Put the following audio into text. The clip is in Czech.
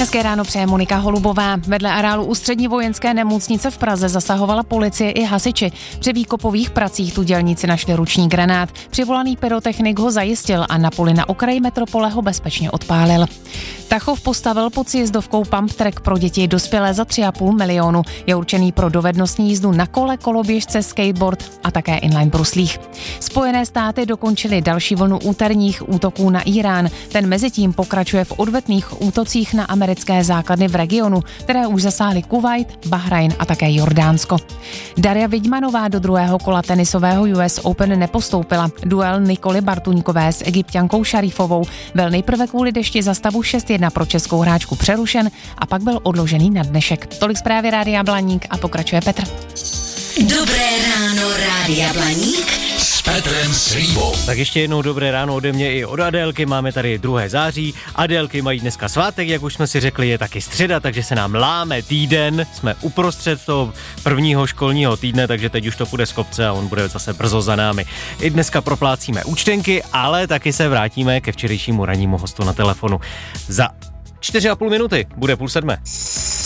Hezké ráno přeje Monika Holubová. Vedle areálu Ústřední vojenské nemocnice v Praze zasahovala policie i hasiči. Při výkopových pracích tu dělníci našli ruční granát. Přivolaný pyrotechnik ho zajistil a na poli na okraji metropole ho bezpečně odpálil. Tachov postavil pod sjezdovkou pump track pro děti dospělé za 3,5 milionu. Je určený pro dovednostní jízdu na kole, koloběžce, skateboard a také inline bruslích. Spojené státy dokončily další vlnu úterních útoků na Irán. Ten mezitím pokračuje v odvetných útocích na americké základny v regionu, které už zasáhly Kuvajt, Bahrajn a také Jordánsko. Darja Vidmanová do druhého kola tenisového US Open nepostoupila. Duel Nikoly Bartuňkové s Egypťankou Šarifovou byl nejprve kvůli dešti za stavu 6-1 pro českou hráčku přerušen a pak byl odložený na dnešek. Tolik zprávy Rádia Blaník a pokračuje Petr. Dobré ráno, Rádia Blaník s Petrem Slíbou. Tak ještě jednou dobré ráno ode mě i od Adélky. Máme tady 2. září. Adélky mají dneska svátek, jak už jsme si řekli, je taky středa, takže se nám láme týden. Jsme uprostřed toho prvního školního týdne, takže teď už to půjde z kopce a on bude zase brzo za námi. I dneska proplácíme účtenky, ale taky se vrátíme ke včerejšímu rannímu hostu na telefonu. Za 4,5 minuty bude 6:30.